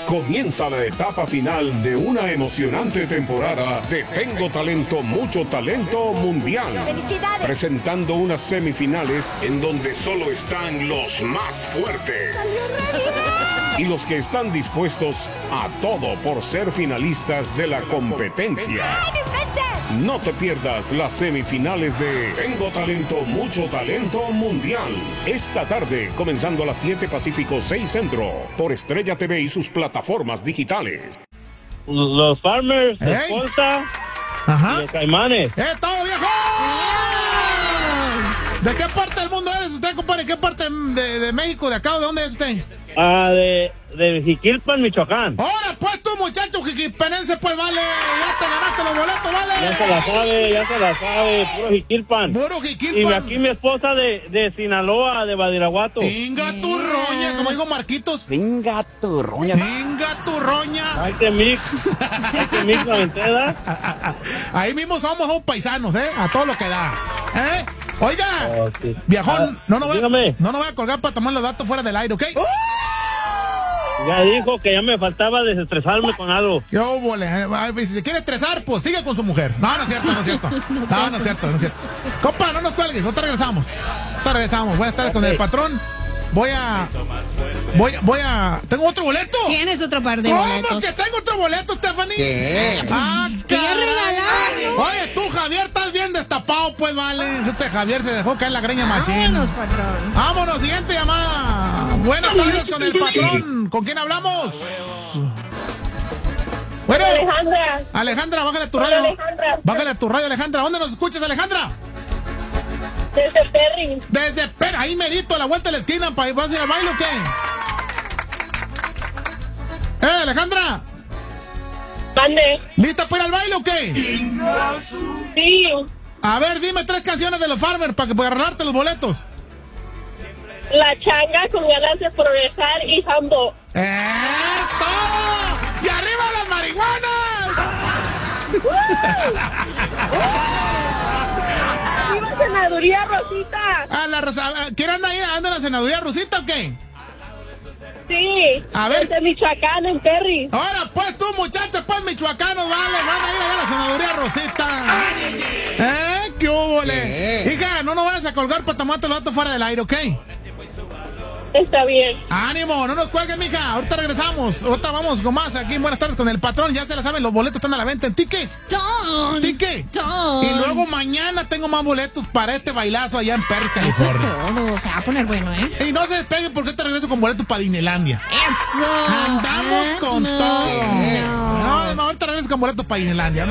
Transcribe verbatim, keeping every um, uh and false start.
Comienza la etapa final de una emocionante temporada de Tengo Talento, Mucho Talento Mundial. ¡Felicidades! Presentando unas semifinales en donde solo están los más fuertes. Y los que están dispuestos a todo por ser finalistas de la competencia. No te pierdas las semifinales de Tengo Talento, Mucho Talento Mundial. Esta tarde, comenzando a las siete Pacífico, seis Centro, por Estrella T V y sus plataformas digitales. Los Farmers, Hey. Escolta Ajá. y los Caimanes. ¡Eh, todo viejo! ¿De qué parte del mundo eres usted, compadre? ¿Qué parte de, de México, de acá o de dónde es usted? Ah, de, de Jiquilpan, Michoacán. Ahora, pues tú, muchacho jiquipenense, pues vale. Ya te ganaste los boletos, Ya se vale. la sabe, ya se la sabe, puro Jiquilpan. Puro Y jiquilpan. aquí mi esposa de, de Sinaloa, de Badiraguato. Venga tu roña, como digo Marquitos. Venga tu roña. Venga tu roña. Ay, que mix. Ay, que mix la venteda. Ahí mismo somos, somos paisanos, ¿eh? A todo lo que da. ¿Eh? Oiga, Oh, sí. viejón, Ah, no nos voy, dígame. no nos voy a colgar para tomar los datos fuera del aire, ¿ok? Ya dijo que ya me faltaba desestresarme con algo. Yo, vole, eh, si se quiere estresar, pues sigue con su mujer. No, no es cierto, no es cierto. No, no es cierto, no es cierto. Compa, no nos cuelgues, ahorita regresamos. Ahorita regresamos. Buenas tardes con el patrón. Voy a. Voy, voy a. ¿Tengo otro boleto? Tienes otro par de ¿Cómo boletos. que tengo otro boleto, Stephanie? ¿Qué? Ah, Que ya caray. regalaron. Oye, tú, Javier, estás bien destapado, pues vale. Este Javier se dejó caer la greña machín. Vámonos, patrón. Vámonos, siguiente llamada. Buenas tardes con el patrón. ¿Con quién hablamos? Bueno, Alejandra. Alejandra, bájale tu Hola, radio. Alejandra. Bájale tu radio, Alejandra. ¿Dónde nos escuchas, Alejandra? Desde Perry. Desde Perry, ahí merito, a la vuelta de la esquina. ¿Para vas a ir al baile o qué? Eh, Alejandra, Mande. ¿lista para ir al baile o qué? Sí. A ver, dime tres canciones de los Farmers para que pueda agarrarte los boletos. La changa con ganas de progresar y Hambo. ¡Eh, todo! ¡Y arriba las marihuanas! ¡Viva Senaduría Rosita! A la Rosa- ¿Quién anda ahí? ¿Anda en la senaduría Rosita o qué? Sí. A ver. Desde Michoacán, en Perry. Ahora, pues tú, muchachos, pues michoacanos, vale, van a ir a ver la senaduría Rosita. ¿Eh? ¿Qué hubo, le? ¿Qué? Hija, no nos vayas a colgar para tomarte los datos fuera del aire, ¿ok? Está bien. ¡Ánimo! No nos cuelgues, mija. Ahorita regresamos. Ahorita vamos con más aquí. Buenas tardes con el patrón. Ya se la saben, los boletos están a la venta en Ticket. Ton. Ticket. Ton. Y luego mañana tengo más boletos para este bailazo allá en Perry, Eso es California. todo. Se va a poner bueno, ¿eh? Y no se despeguen porque te regreso con boletos para Disneylandia. Eso. Andamos Ah, con no, todo. no. No, ahorita regreso con boletos para Disneylandia.